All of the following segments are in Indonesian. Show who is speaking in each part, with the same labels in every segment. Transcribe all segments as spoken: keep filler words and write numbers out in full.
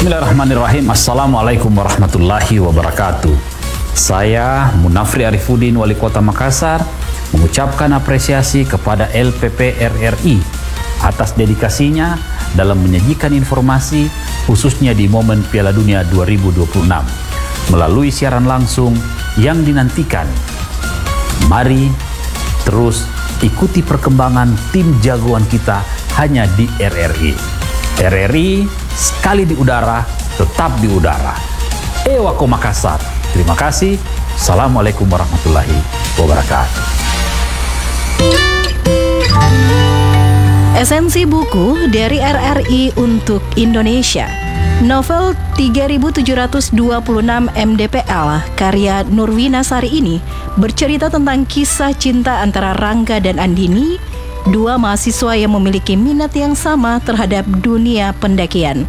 Speaker 1: Bismillahirrahmanirrahim. Assalamualaikum warahmatullahi wabarakatuh. Saya Munafri Arifudin, Wali Kota Makassar, mengucapkan apresiasi kepada L P P R R I atas dedikasinya dalam menyajikan informasi khususnya di momen Piala Dunia dua ribu dua puluh enam melalui siaran langsung yang dinantikan. Mari terus ikuti perkembangan tim jagoan kita hanya di R R I. R R I sekali di udara, tetap di udara. Ewako Makassar. Terima kasih. Assalamualaikum warahmatullahi wabarakatuh.
Speaker 2: Esensi buku dari R R I untuk Indonesia. Novel tiga ribu tujuh ratus dua puluh enam M D P L karya Nurwina Sari ini bercerita tentang kisah cinta antara Rangga dan Andini, dua mahasiswa yang memiliki minat yang sama terhadap dunia pendakian.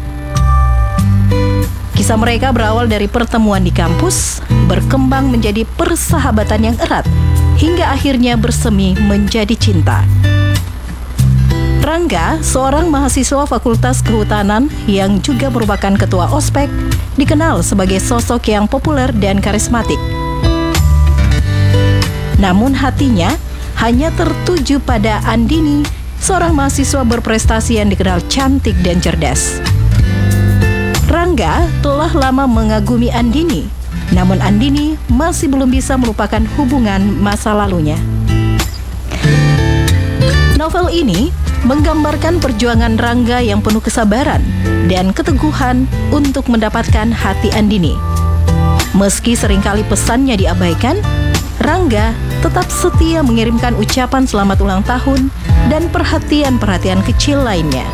Speaker 2: Kisah mereka berawal dari pertemuan di kampus, berkembang menjadi persahabatan yang erat, hingga akhirnya bersemi menjadi cinta. Rangga, seorang mahasiswa Fakultas Kehutanan yang juga merupakan ketua ospek, dikenal sebagai sosok yang populer dan karismatik. Namun hatinya hanya tertuju pada Andini, seorang mahasiswa berprestasi yang dikenal cantik dan cerdas. Rangga telah lama mengagumi Andini, namun Andini masih belum bisa melupakan hubungan masa lalunya. Novel ini menggambarkan perjuangan Rangga yang penuh kesabaran dan keteguhan untuk mendapatkan hati Andini. Meski seringkali pesannya diabaikan, Rangga tetap setia mengirimkan ucapan selamat ulang tahun dan perhatian-perhatian kecil lainnya.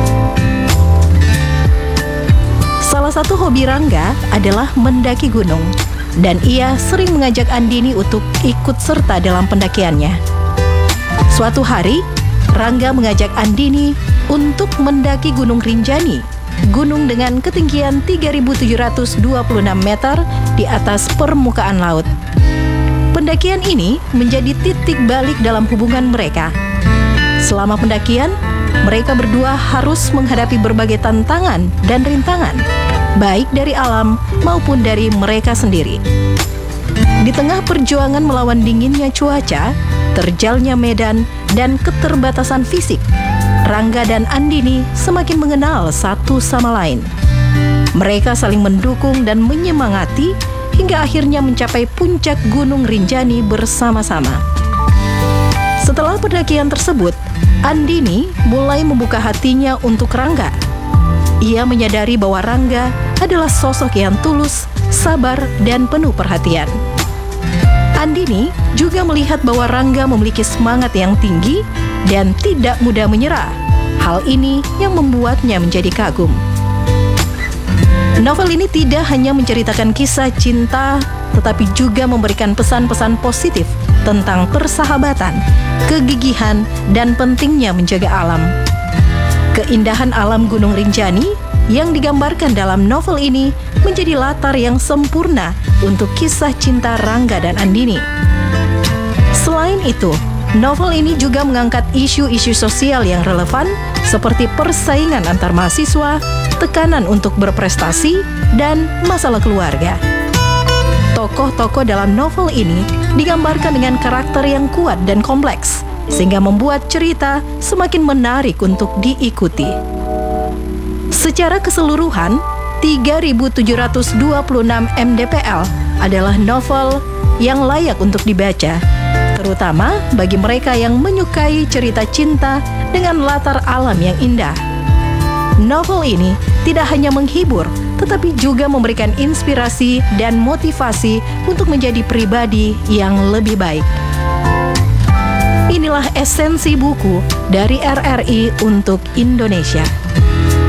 Speaker 2: Salah satu hobi Rangga adalah mendaki gunung, dan ia sering mengajak Andini untuk ikut serta dalam pendakiannya. Suatu hari, Rangga mengajak Andini untuk mendaki Gunung Rinjani, gunung dengan ketinggian tiga ribu tujuh ratus dua puluh enam meter di atas permukaan laut. Pendakian ini menjadi titik balik dalam hubungan mereka. Selama pendakian, mereka berdua harus menghadapi berbagai tantangan dan rintangan, baik dari alam maupun dari mereka sendiri. Di tengah perjuangan melawan dinginnya cuaca, terjalnya medan, dan keterbatasan fisik, Rangga dan Andini semakin mengenal satu sama lain. Mereka saling mendukung dan menyemangati hingga akhirnya mencapai puncak Gunung Rinjani bersama-sama. Setelah pendakian tersebut, Andini mulai membuka hatinya untuk Rangga. Ia menyadari bahwa Rangga adalah sosok yang tulus, sabar, dan penuh perhatian. Andini juga melihat bahwa Rangga memiliki semangat yang tinggi dan tidak mudah menyerah. Hal ini yang membuatnya menjadi kagum. Novel ini tidak hanya menceritakan kisah cinta, tetapi juga memberikan pesan-pesan positif tentang persahabatan, kegigihan, dan pentingnya menjaga alam. Keindahan alam Gunung Rinjani yang digambarkan dalam novel ini menjadi latar yang sempurna untuk kisah cinta Rangga dan Andini. Selain itu, novel ini juga mengangkat isu-isu sosial yang relevan seperti persaingan antar mahasiswa, tekanan untuk berprestasi, dan masalah keluarga. Tokoh-tokoh dalam novel ini digambarkan dengan karakter yang kuat dan kompleks, sehingga membuat cerita semakin menarik untuk diikuti. Secara keseluruhan, tiga ribu tujuh ratus dua puluh enam M D P L adalah novel yang layak untuk dibaca, terutama bagi mereka yang menyukai cerita cinta dengan latar alam yang indah. Novel ini tidak hanya menghibur, tetapi juga memberikan inspirasi dan motivasi untuk menjadi pribadi yang lebih baik. Inilah esensi buku dari R R I untuk Indonesia.